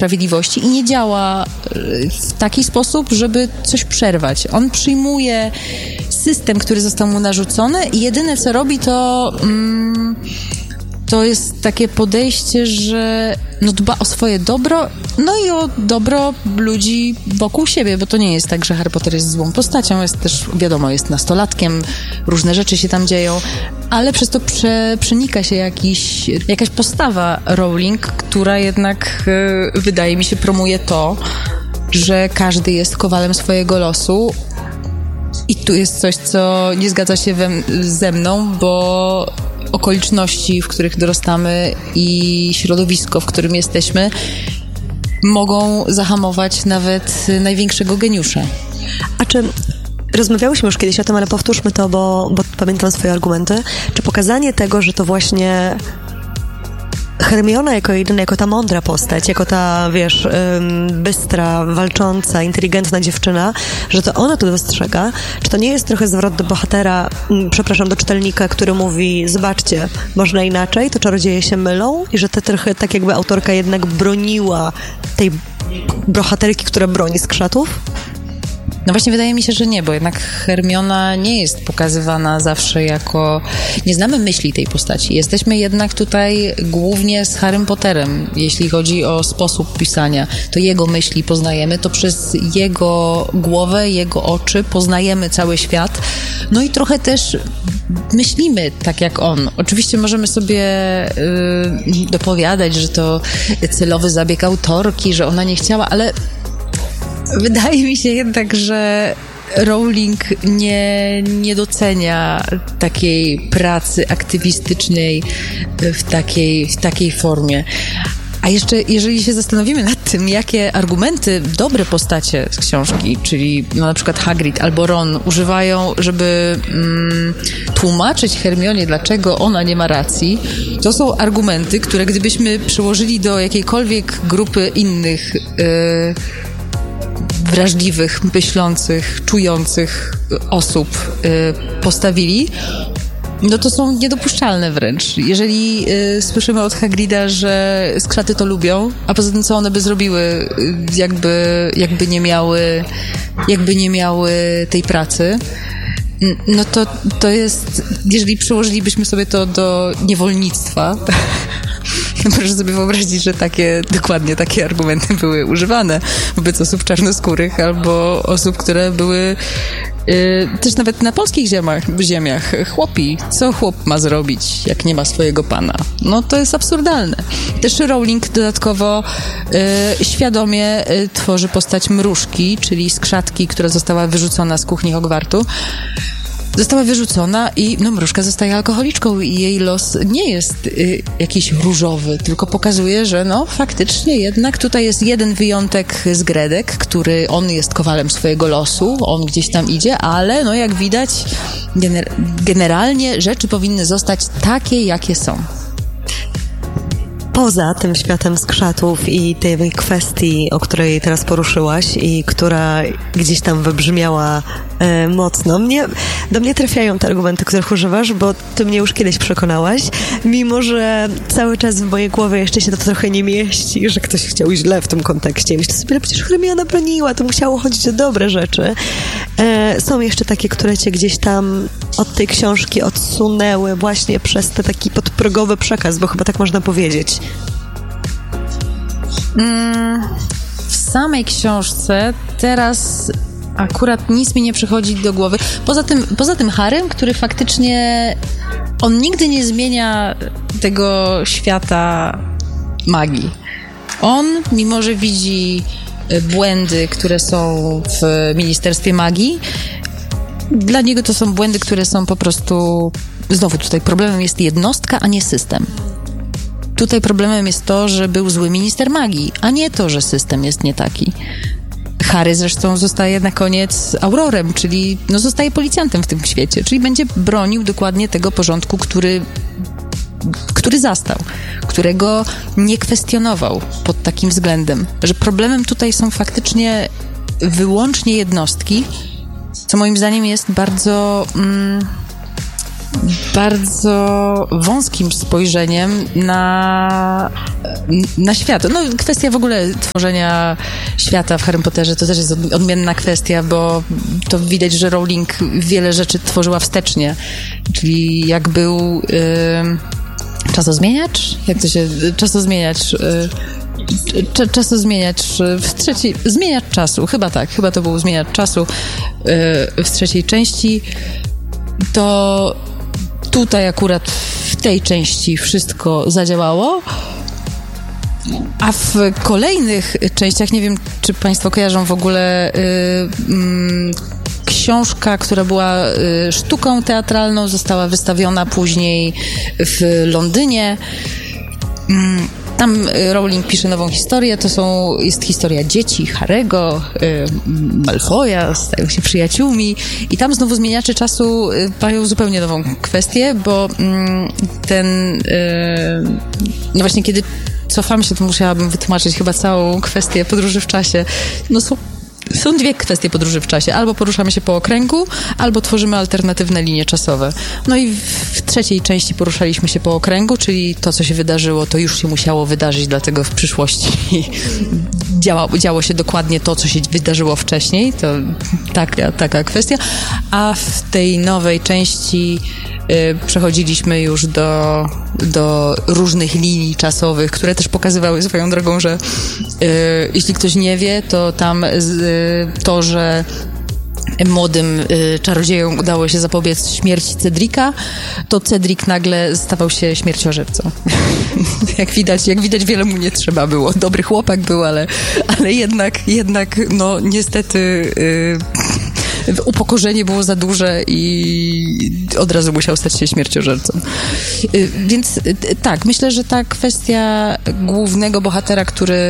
Sprawiedliwości i nie działa w taki sposób, żeby coś przerwać. On przyjmuje system, który został mu narzucony i jedyne, co robi, to jest takie podejście, że dba o swoje dobro, i o dobro ludzi wokół siebie, bo to nie jest tak, że Harry Potter jest złą postacią, jest też, wiadomo, jest nastolatkiem, różne rzeczy się tam dzieją, ale przez to przenika się jakaś postawa Rowling, która jednak, wydaje mi się, promuje to, że każdy jest kowalem swojego losu. I tu jest coś, co nie zgadza się ze mną, bo okoliczności, w których dorastamy i środowisko, w którym jesteśmy, mogą zahamować nawet największego geniusza. A czy rozmawiałyśmy już kiedyś o tym, ale powtórzmy to, bo pamiętam swoje argumenty. Czy pokazanie tego, że to właśnie Hermiona jako ta mądra postać, jako ta, bystra, walcząca, inteligentna dziewczyna, że to ona tu dostrzega, czy to nie jest trochę zwrot do bohatera, do czytelnika, który mówi, zobaczcie, można inaczej, to czarodzieje się mylą i że to trochę tak jakby autorka jednak broniła tej bohaterki, która broni skrzatów? No właśnie wydaje mi się, że nie, bo jednak Hermiona nie jest pokazywana zawsze jako... Nie znamy myśli tej postaci. Jesteśmy jednak tutaj głównie z Harrym Potterem. Jeśli chodzi o sposób pisania, to jego myśli poznajemy, to przez jego głowę, jego oczy poznajemy cały świat. No i trochę też myślimy tak jak on. Oczywiście możemy sobie dopowiadać, że to celowy zabieg autorki, że ona nie chciała, ale... Wydaje mi się jednak, że Rowling nie docenia takiej pracy aktywistycznej w takiej formie. A jeszcze, jeżeli się zastanowimy nad tym, jakie argumenty dobre postacie z książki, czyli na przykład Hagrid albo Ron używają, żeby tłumaczyć Hermionie, dlaczego ona nie ma racji, to są argumenty, które gdybyśmy przyłożyli do jakiejkolwiek grupy innych wrażliwych, myślących, czujących osób postawili, no to są niedopuszczalne wręcz. Jeżeli słyszymy od Hagrida, że skrzaty to lubią, a poza tym co one by zrobiły, jakby nie miały tej pracy, no to jest, jeżeli przełożylibyśmy sobie to do niewolnictwa, proszę sobie wyobrazić, że dokładnie takie argumenty były używane wobec osób czarnoskórych albo osób, które były też nawet na polskich ziemiach. Chłopi, co chłop ma zrobić, jak nie ma swojego pana? No to jest absurdalne. Też Rowling dodatkowo świadomie tworzy postać mrużki, czyli skrzatki, która została wyrzucona z kuchni Hogwartu. Została wyrzucona i mrużka zostaje alkoholiczką i jej los nie jest jakiś różowy, tylko pokazuje, że faktycznie jednak tutaj jest jeden wyjątek z Gredek, który on jest kowalem swojego losu, on gdzieś tam idzie, ale jak widać generalnie rzeczy powinny zostać takie, jakie są. Poza tym światem skrzatów i tej kwestii, o której teraz poruszyłaś i która gdzieś tam wybrzmiała mocno, do mnie trafiają te argumenty, których używasz, bo ty mnie już kiedyś przekonałaś, mimo że cały czas w mojej głowie jeszcze się to trochę nie mieści, że ktoś chciał źle w tym kontekście. Myślę sobie, przecież Hermiona broniła, to musiało chodzić o dobre rzeczy. Są jeszcze takie, które cię gdzieś tam od tej książki odsunęły właśnie przez ten taki podprogowy przekaz, bo chyba tak można powiedzieć. W samej książce teraz akurat nic mi nie przychodzi do głowy. Poza tym Harrym, który faktycznie on nigdy nie zmienia tego świata magii. On, mimo że widzi błędy, które są w Ministerstwie Magii, dla niego to są błędy, które są po prostu... Znowu tutaj problemem jest jednostka, a nie system. Tutaj problemem jest to, że był zły minister magii, a nie to, że system jest nie taki. Harry zresztą zostaje na koniec aurorem, czyli zostaje policjantem w tym świecie, czyli będzie bronił dokładnie tego porządku, który zastał, którego nie kwestionował pod takim względem, że problemem tutaj są faktycznie wyłącznie jednostki, co moim zdaniem jest bardzo bardzo wąskim spojrzeniem na świat. No, kwestia w ogóle tworzenia świata w Harrym Potterze to też jest odmienna kwestia, bo to widać, że Rowling wiele rzeczy tworzyła wstecznie. Czyli jak był czasozmieniacz? Jak to się... Czasozmieniacz... Czasozmieniacz w trzeciej... Zmieniacz czasu, chyba to był zmieniacz czasu w trzeciej części. To tutaj akurat w tej części wszystko zadziałało, a w kolejnych częściach, nie wiem, czy Państwo kojarzą w ogóle książka, która była sztuką teatralną, została wystawiona później w Londynie. Tam Rowling pisze nową historię, jest historia dzieci Harry'ego, Malfoya, stają się przyjaciółmi i tam znowu zmieniacze czasu mają zupełnie nową kwestię, bo no właśnie kiedy cofamy się, to musiałabym wytłumaczyć chyba całą kwestię podróży w czasie. No są dwie kwestie podróży w czasie. Albo poruszamy się po okręgu, albo tworzymy alternatywne linie czasowe. No i w trzeciej części poruszaliśmy się po okręgu, czyli to, co się wydarzyło, to już się musiało wydarzyć, dlatego w przyszłości działo się dokładnie to, co się wydarzyło wcześniej. To taka kwestia. A w tej nowej części przechodziliśmy już do różnych linii czasowych, które też pokazywały swoją drogą, że jeśli ktoś nie wie, to tam to, że młodym czarodziejom udało się zapobiec śmierci Cedrika, to Cedric nagle stawał się śmierciożercą. Jak widać, wiele mu nie trzeba było. Dobry chłopak był, ale jednak no niestety upokorzenie było za duże i od razu musiał stać się śmierciożercą. Więc tak, myślę, że ta kwestia głównego bohatera,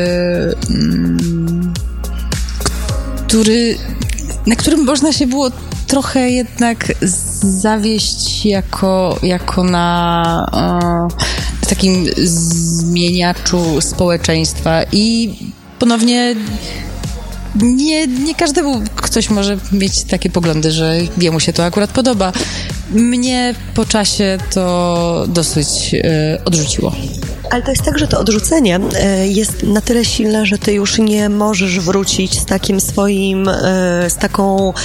na którym można się było trochę jednak zawieść jako na takim zmieniaczu społeczeństwa i ponownie nie każdemu ktoś może mieć takie poglądy, że jemu się to akurat podoba. Mnie po czasie to dosyć odrzuciło. Ale to jest tak, że to odrzucenie jest na tyle silne, że ty już nie możesz wrócić z takim swoim, z taką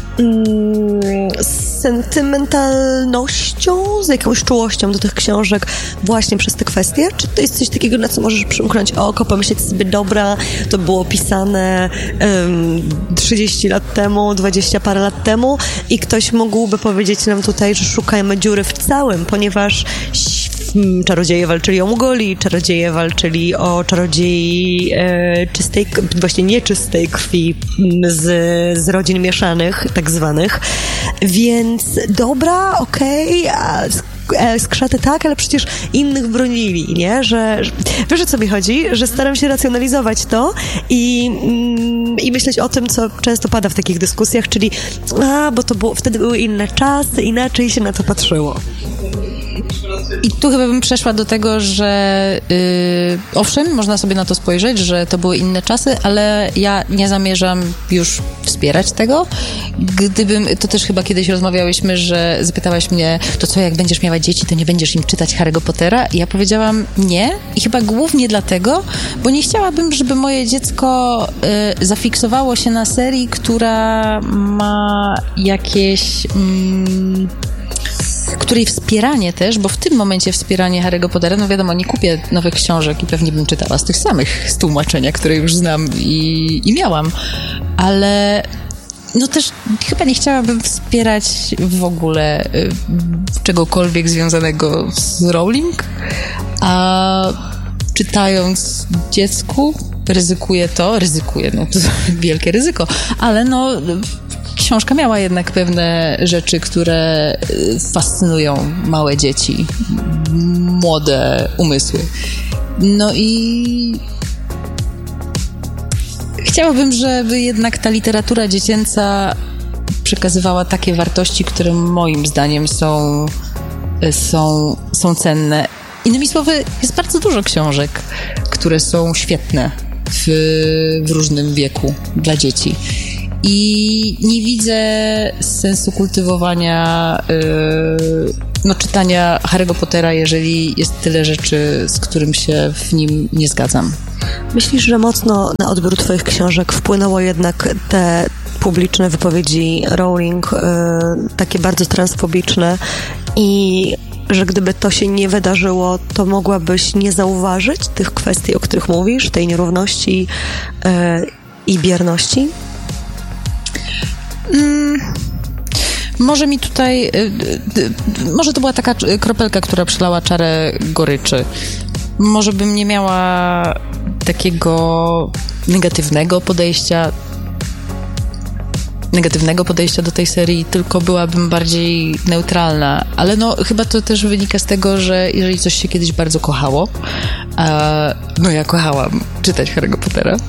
sentymentalnością, z jakąś czułością do tych książek właśnie przez te kwestie? Czy to jest coś takiego, na co możesz przymknąć oko, pomyśleć sobie, dobra, to było pisane 30 lat temu, 20 parę lat temu i ktoś mógłby powiedzieć nam tutaj, że szukajmy dziury w całym, ponieważ czarodzieje walczyli o Mugoli, czarodzieje walczyli o czarodziei czystej, właśnie nieczystej krwi z rodzin mieszanych, tak zwanych. Więc dobra, okej, skrzaty tak, ale przecież innych bronili, nie? Że wiesz, o co mi chodzi? Że staram się racjonalizować to i myśleć o tym, co często pada w takich dyskusjach, czyli bo to było, wtedy były inne czasy, inaczej się na to patrzyło. I tu chyba bym przeszła do tego, że owszem, można sobie na to spojrzeć, że to były inne czasy, ale ja nie zamierzam już wspierać tego. To też chyba kiedyś rozmawiałyśmy, że zapytałaś mnie, to co, jak będziesz miała dzieci, to nie będziesz im czytać Harry'ego Pottera? I ja powiedziałam nie i chyba głównie dlatego, bo nie chciałabym, żeby moje dziecko zafiksowało się na serii, która ma jakieś... której wspieranie też, bo w tym momencie wspieranie Harry'ego Pottera, no wiadomo, nie kupię nowych książek i pewnie bym czytała z tych samych z tłumaczenia, które już znam i miałam, ale no też chyba nie chciałabym wspierać w ogóle czegokolwiek związanego z Rowling, a czytając dziecku ryzykuję, no to wielkie ryzyko, ale no książka miała jednak pewne rzeczy, które fascynują małe dzieci, młode umysły. No i chciałabym, żeby jednak ta literatura dziecięca przekazywała takie wartości, które moim zdaniem są cenne. Innymi słowy, jest bardzo dużo książek, które są świetne w różnym wieku dla dzieci. I nie widzę sensu kultywowania czytania Harry'ego Pottera, jeżeli jest tyle rzeczy, z którym się w nim nie zgadzam. Myślisz, że mocno na odbiór twoich książek wpłynęło jednak te publiczne wypowiedzi Rowling, takie bardzo transfobiczne, i że gdyby to się nie wydarzyło, to mogłabyś nie zauważyć tych kwestii, o których mówisz, tej nierówności i bierności? Może mi tutaj, może to była taka kropelka, która przelała czarę goryczy. Może bym nie miała takiego negatywnego podejścia do tej serii, tylko byłabym bardziej neutralna. Ale chyba to też wynika z tego, że jeżeli coś się kiedyś bardzo kochało, ja kochałam czytać Harry'ego Pottera,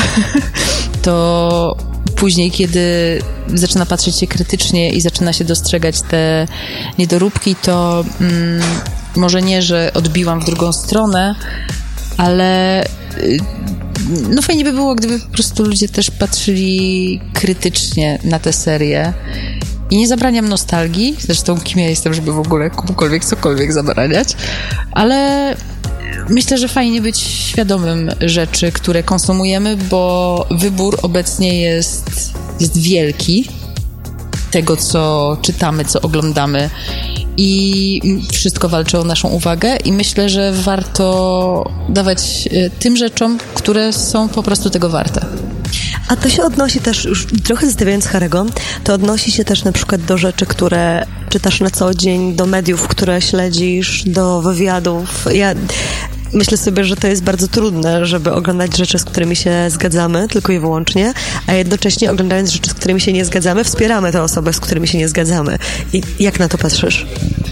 to później, kiedy zaczyna patrzeć się krytycznie i zaczyna się dostrzegać te niedoróbki, to może nie, że odbiłam w drugą stronę, ale fajnie by było, gdyby po prostu ludzie też patrzyli krytycznie na tę serię. I nie zabraniam nostalgii, zresztą kim ja jestem, żeby w ogóle komukolwiek cokolwiek zabraniać, ale myślę, że fajnie być świadomym rzeczy, które konsumujemy, bo wybór obecnie jest wielki, tego, co czytamy, co oglądamy, i wszystko walczy o naszą uwagę, i myślę, że warto dawać tym rzeczom, które są po prostu tego warte. A to się odnosi też, już trochę zostawiając Harry'ego, to odnosi się też na przykład do rzeczy, które czytasz na co dzień, do mediów, które śledzisz, do wywiadów. Ja myślę sobie, że to jest bardzo trudne, żeby oglądać rzeczy, z którymi się zgadzamy, tylko i wyłącznie, a jednocześnie oglądając rzeczy, z którymi się nie zgadzamy, wspieramy te osoby, z którymi się nie zgadzamy. I jak na to patrzysz?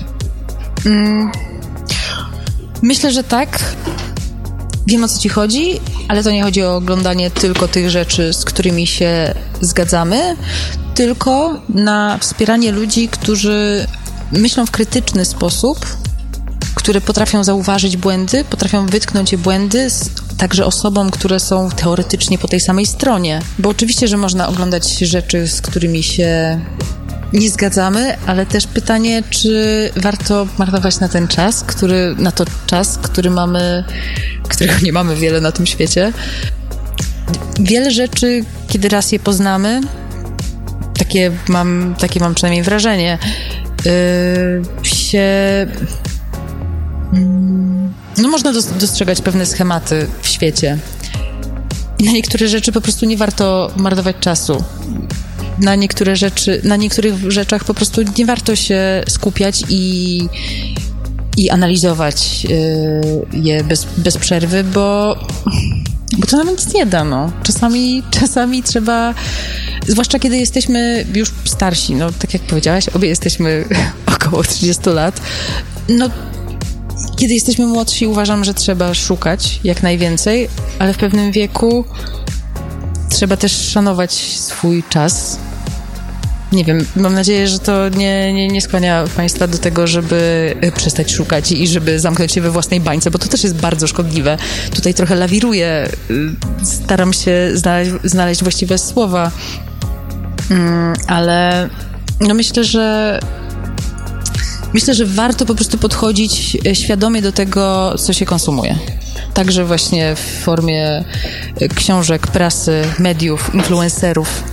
Myślę, że tak. Wiem, o co ci chodzi, ale to nie chodzi o oglądanie tylko tych rzeczy, z którymi się zgadzamy, tylko na wspieranie ludzi, którzy myślą w krytyczny sposób, które potrafią zauważyć błędy, potrafią wytknąć je błędy, także osobom, które są teoretycznie po tej samej stronie. Bo oczywiście, że można oglądać rzeczy, z którymi się nie zgadzamy, ale też pytanie, czy warto marnować na ten czas, który mamy, którego nie mamy wiele na tym świecie. Wiele rzeczy, kiedy raz je poznamy, takie mam przynajmniej wrażenie, można dostrzegać pewne schematy w świecie. I na niektóre rzeczy po prostu nie warto marnować czasu. Na niektórych rzeczach po prostu nie warto się skupiać i analizować je bez przerwy, bo to nam nic nie da, Czasami trzeba, zwłaszcza kiedy jesteśmy już starsi, tak jak powiedziałaś, obie jesteśmy około 30 lat, kiedy jesteśmy młodsi, uważam, że trzeba szukać jak najwięcej, ale w pewnym wieku trzeba też szanować swój czas. Nie wiem, mam nadzieję, że to nie skłania Państwa do tego, żeby przestać szukać i żeby zamknąć się we własnej bańce, bo to też jest bardzo szkodliwe. Tutaj trochę lawiruję, staram się znaleźć właściwe słowa, ale myślę, że warto po prostu podchodzić świadomie do tego, co się konsumuje. Także właśnie w formie książek, prasy, mediów, influencerów.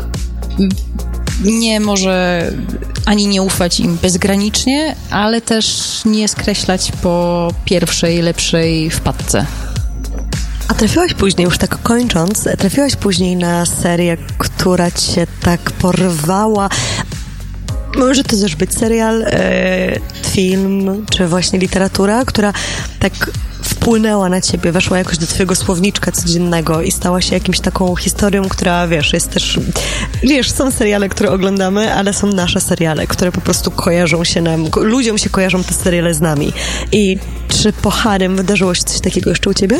Może ani nie ufać im bezgranicznie, ale też nie skreślać po pierwszej, lepszej wpadce. A trafiłaś później, już tak kończąc, na serię, która cię tak porwała? Może to też być serial, film, czy właśnie literatura, która tak wpłynęła na ciebie, weszła jakoś do twojego słowniczka codziennego i stała się jakimś taką historią, która, jest też... są seriale, które oglądamy, ale są nasze seriale, które po prostu kojarzą się nam, ludziom się kojarzą te seriale z nami. I czy po Harrym wydarzyło się coś takiego jeszcze u ciebie?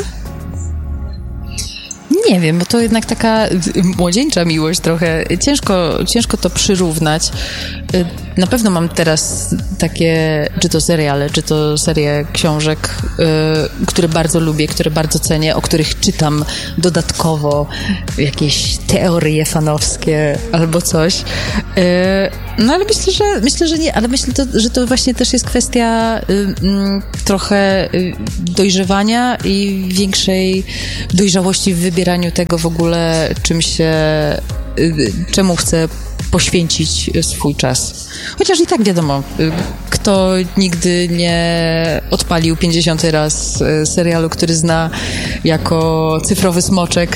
Nie wiem, bo to jednak taka młodzieńcza miłość trochę. Ciężko to przyrównać. na pewno mam teraz takie, czy to seriale, czy to serie książek, które bardzo lubię, które bardzo cenię, o których czytam dodatkowo jakieś teorie fanowskie albo coś. No ale myślę, że nie, ale myślę, że to właśnie też jest kwestia trochę dojrzewania i większej dojrzałości w wybieraniu tego w ogóle, czemu chcę poświęcić swój czas. Chociaż i tak wiadomo, kto nigdy nie odpalił 50 raz serialu, który zna jako cyfrowy smoczek,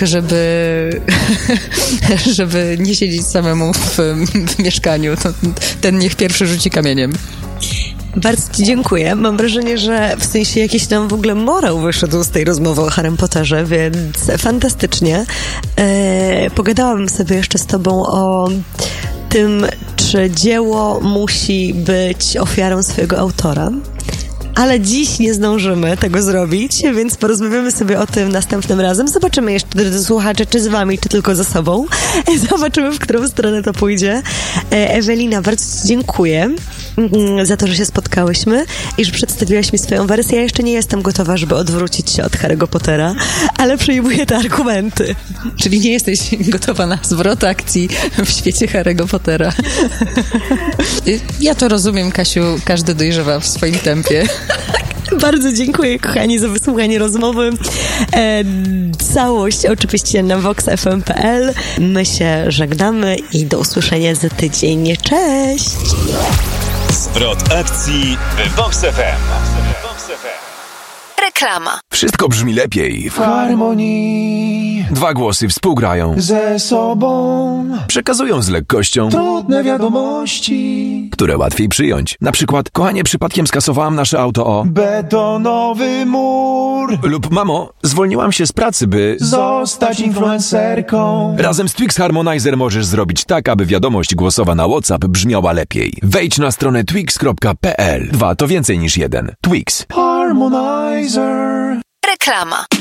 żeby nie siedzieć samemu w mieszkaniu, to ten niech pierwszy rzuci kamieniem. Bardzo Ci dziękuję. Mam wrażenie, że w sensie jakiś tam w ogóle morał wyszedł z tej rozmowy o Harrym Potterze, więc fantastycznie. Pogadałabym sobie jeszcze z Tobą o tym, czy dzieło musi być ofiarą swojego autora. Ale dziś nie zdążymy tego zrobić, więc porozmawiamy sobie o tym następnym razem. Zobaczymy jeszcze, drodzy słuchacze, czy z wami, czy tylko ze sobą. Zobaczymy, w którą stronę to pójdzie. Ewelina, bardzo Ci dziękuję za to, że się spotkałyśmy i że przedstawiłaś mi swoją wersję. Ja jeszcze nie jestem gotowa, żeby odwrócić się od Harry'ego Pottera, ale przyjmuję te argumenty. Czyli nie jesteś gotowa na zwrot akcji w świecie Harry'ego Pottera. Ja to rozumiem, Kasiu, każdy dojrzewa w swoim tempie. Bardzo dziękuję, kochani, za wysłuchanie rozmowy. Całość oczywiście na voxfm.pl. My się żegnamy i do usłyszenia za tydzień. Cześć! Zwrot akcji w Vox FM. Reklama. Wszystko brzmi lepiej w harmonii. Dwa głosy współgrają ze sobą. Przekazują z lekkością trudne wiadomości, które łatwiej przyjąć. Na przykład, kochanie, przypadkiem skasowałam nasze auto o betonowy mur. Lub mamo, zwolniłam się z pracy, by zostać influencerką. Razem z Twix Harmonizer możesz zrobić tak, aby wiadomość głosowa na WhatsApp brzmiała lepiej. Wejdź na stronę twix.pl. 2 to więcej niż 1. Twix. Harmonizer. Reklama.